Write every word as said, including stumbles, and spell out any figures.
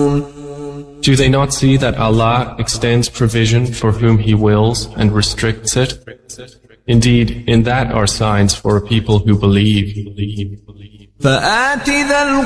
Do they not see that Allah extends provision for whom He wills and restricts it? Indeed, in that are signs for a people who believe. فآت ذا